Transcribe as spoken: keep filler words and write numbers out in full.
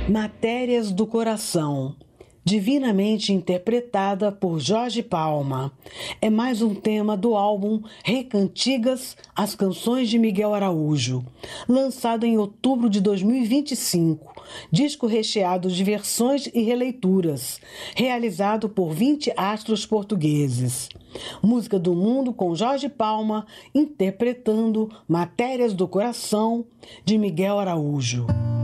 Matérias do Coração, divinamente interpretada por Jorge Palma. É mais um tema do álbum Recantigas, as canções de Miguel Araújo, lançado em outubro de dois mil e vinte e cinco, disco recheado de versões e releituras, realizado por vinte astros portugueses. Música do Mundo com Jorge Palma, interpretando Matérias do Coração, de Miguel Araújo.